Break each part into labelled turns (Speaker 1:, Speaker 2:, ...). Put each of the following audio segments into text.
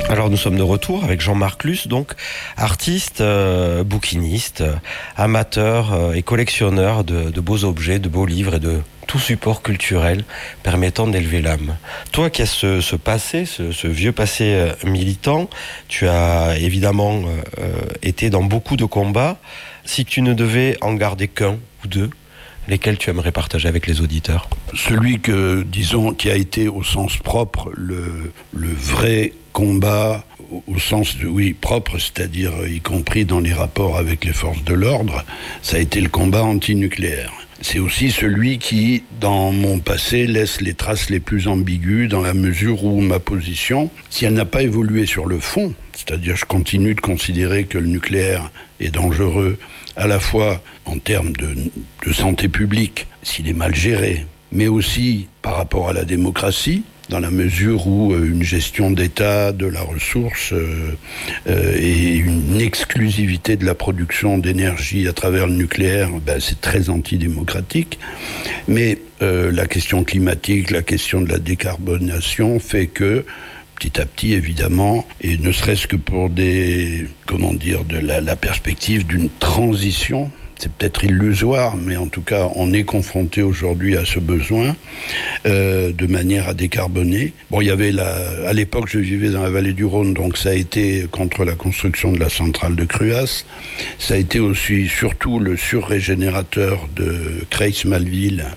Speaker 1: Alors nous sommes de retour avec Jean-Marc Luce, donc artiste, bouquiniste, amateur et collectionneur de beaux objets, de beaux livres et de tout support culturel permettant d'élever l'âme. Toi qui as ce passé, ce vieux passé militant, tu as évidemment été dans beaucoup de combats. Si tu ne devais en garder qu'un ou deux, lesquels tu aimerais partager avec les auditeurs?
Speaker 2: Celui qui a été au sens propre, le vrai combat, au sens propre, c'est-à-dire y compris dans les rapports avec les forces de l'ordre, ça a été le combat antinucléaire. C'est aussi celui qui, dans mon passé, laisse les traces les plus ambiguës dans la mesure où ma position, si elle n'a pas évolué sur le fond, c'est-à-dire je continue de considérer que le nucléaire est dangereux à la fois en termes de santé publique, s'il est mal géré, mais aussi par rapport à la démocratie, dans la mesure où une gestion d'État de la ressource et une exclusivité de la production d'énergie à travers le nucléaire, c'est très antidémocratique. Mais la question climatique, la question de la décarbonation fait que petit à petit, évidemment, et ne serait-ce que pour de la perspective d'une transition, c'est peut-être illusoire, mais en tout cas, on est confronté aujourd'hui à ce besoin de manière à décarboner. Bon, il y avait à l'époque, je vivais dans la vallée du Rhône, donc ça a été contre la construction de la centrale de Cruas. Ça a été aussi, surtout, le surrégénérateur de Creil-Malville,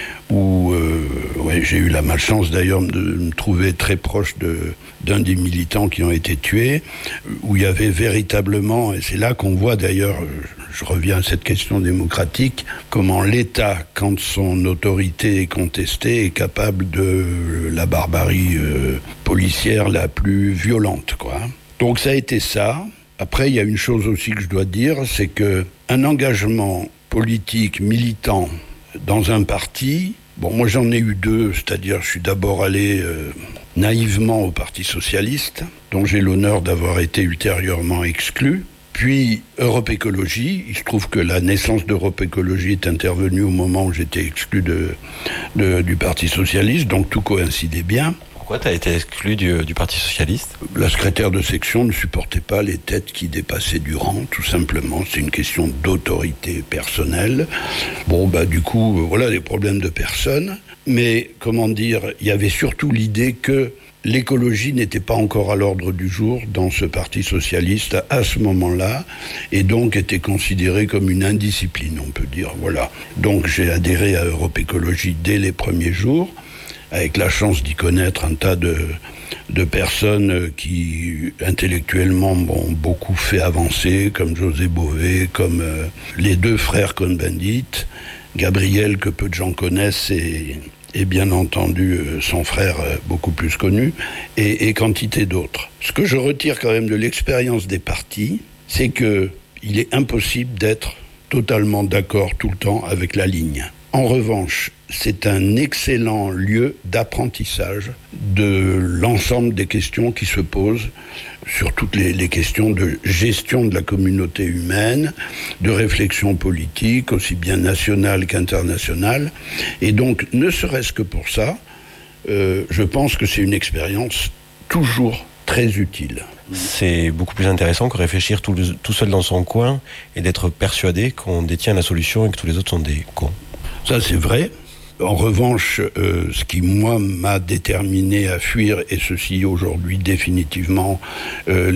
Speaker 2: où j'ai eu la malchance d'ailleurs de me trouver très proche d'un des militants qui ont été tués, où il y avait véritablement, et c'est là qu'on voit d'ailleurs, je reviens à cette question démocratique, comment l'État, quand son autorité est contestée, est capable de la barbarie policière la plus violente, quoi. Donc ça a été ça. Après, il y a une chose aussi que je dois dire, c'est qu'un engagement politique, militant, dans un parti, moi j'en ai eu deux, c'est-à-dire je suis d'abord allé naïvement au Parti Socialiste, dont j'ai l'honneur d'avoir été ultérieurement exclu, puis Europe Écologie. Il se trouve que la naissance d'Europe Écologie est intervenue au moment où j'étais exclu du Parti Socialiste, donc tout coïncidait bien.
Speaker 1: Pourquoi tu as été exclu du Parti Socialiste ?
Speaker 2: La secrétaire de section ne supportait pas les têtes qui dépassaient du rang, tout simplement. C'est une question d'autorité personnelle. Du coup, voilà des problèmes de personnes. Mais, il y avait surtout l'idée que l'écologie n'était pas encore à l'ordre du jour dans ce Parti Socialiste à ce moment-là, et donc était considérée comme une indiscipline, on peut dire. Voilà. Donc j'ai adhéré à Europe Écologie dès les premiers jours, avec la chance d'y connaître un tas de personnes qui, intellectuellement, m'ont beaucoup fait avancer, comme José Bové, comme les deux frères Cohn-Bendit, Gabriel, que peu de gens connaissent, et bien entendu son frère beaucoup plus connu, et quantité d'autres. Ce que je retire quand même de l'expérience des partis, c'est qu'il est impossible d'être totalement d'accord tout le temps avec la ligne. En revanche, c'est un excellent lieu d'apprentissage de l'ensemble des questions qui se posent sur toutes les questions de gestion de la communauté humaine, de réflexion politique, aussi bien nationale qu'internationale. Et donc, ne serait-ce que pour ça, je pense que c'est une expérience toujours très utile.
Speaker 1: C'est beaucoup plus intéressant que réfléchir tout seul dans son coin et d'être persuadé qu'on détient la solution et que tous les autres sont des cons.
Speaker 2: Ça, c'est vrai. En revanche, ce qui, moi, m'a déterminé à fuir, et ceci aujourd'hui définitivement,